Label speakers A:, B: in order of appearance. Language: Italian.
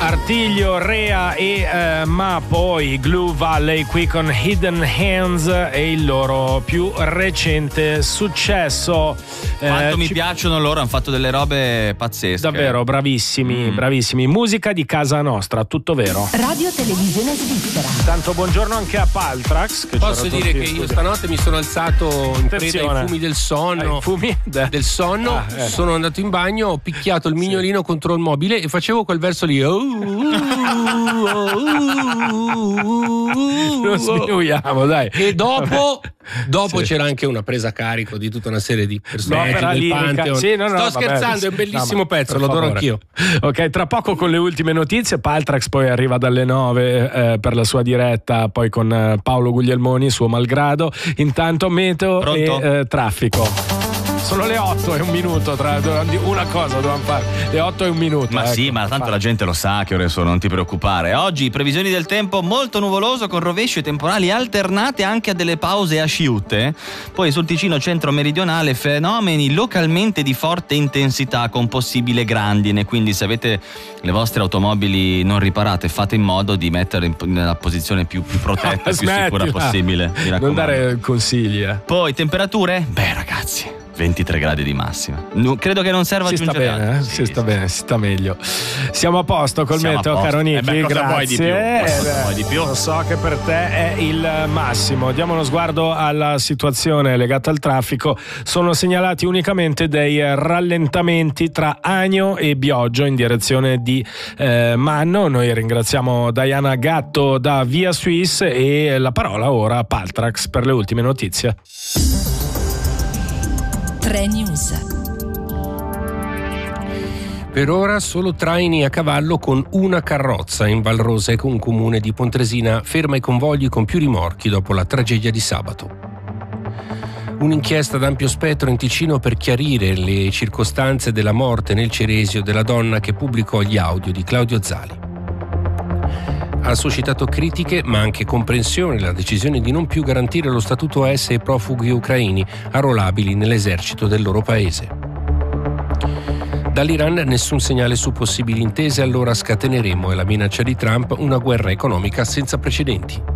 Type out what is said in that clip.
A: Artiglio, Rea e Ma poi Glue Valley qui con Hidden Hands e il loro più recente successo.
B: Quanto mi piacciono loro, hanno fatto delle robe pazzesche.
A: Davvero bravissimi, bravissimi. Musica di casa nostra, tutto vero.
C: Radio Televisione Svizzera.
A: Tanto buongiorno anche a Paltrax. Che
D: posso dire che io stanotte mi sono alzato in preda ai fumi del sonno.
A: Fumi
D: del sonno, sono andato in bagno, ho picchiato il mignolino contro il mobile e facevo quel verso lì.
A: Non sminuiamo, dai.
D: E dopo c'era anche una presa a carico di tutta una serie di personaggi del Pantheon. Sto scherzando, è un bellissimo pezzo, lo adoro anch'io.
A: Ok, tra poco con le ultime notizie. Paltrax poi arriva dalle 9 per la sua diretta, poi con Paolo Guglielmoni, suo malgrado. Intanto meteo e traffico. Sono le 8 e un minuto, una cosa dovevamo fare, le 8 e un minuto.
B: Ma sì, ma tanto la gente lo sa che ore sono, non ti preoccupare. Oggi previsioni del tempo molto nuvoloso con rovesci e temporali alternate anche a delle pause asciutte. Poi sul Ticino centro-meridionale fenomeni localmente di forte intensità con possibile grandine, quindi se avete le vostre automobili non riparate fate in modo di mettere nella posizione più protetta e più sicura possibile. Mi raccomando.
A: Non dare consigli.
B: Poi temperature? Beh ragazzi, 23 gradi di massima. Credo che non serva aggiungere altro.
A: Si sta bene, si sta meglio. Siamo a posto col meteo, caro Nicky. Grazie.
B: Vuoi di più?
A: Lo so che per te è il massimo. Diamo uno sguardo alla situazione legata al traffico. Sono segnalati unicamente dei rallentamenti tra Agno e Bioggio in direzione di Manno. Noi ringraziamo Diana Gatto da Via Suisse e la parola ora a Paltrax per le ultime notizie.
C: 3 News.
D: Per ora solo traini a cavallo con una carrozza in Val Rosec, un comune di Pontresina, ferma i convogli con più rimorchi dopo la tragedia di sabato. Un'inchiesta d'ampio spettro in Ticino per chiarire le circostanze della morte nel Ceresio della donna che pubblicò gli audio di Claudio Zali. Ha suscitato critiche ma anche comprensione la decisione di non più garantire lo statuto AS ai profughi ucraini arruolabili nell'esercito del loro paese. Dall'Iran nessun segnale su possibili intese, allora scateneremo, è la minaccia di Trump, una guerra economica senza precedenti.